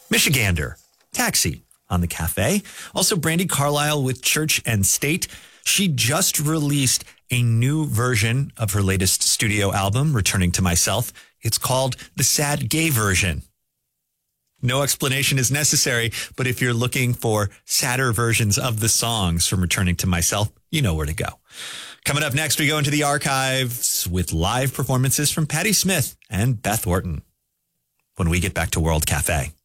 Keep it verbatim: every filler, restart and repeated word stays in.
Michigander, Taxi on the Cafe. Also, Brandi Carlile with Church and State. She just released a new version of her latest studio album, Returning to Myself. It's called the Sad Gay Version. No explanation is necessary, but if you're looking for sadder versions of the songs from Returning to Myself, you know where to go. Coming up next, we go into the archives with live performances from Patti Smith and Beth Orton when we get back to World Cafe.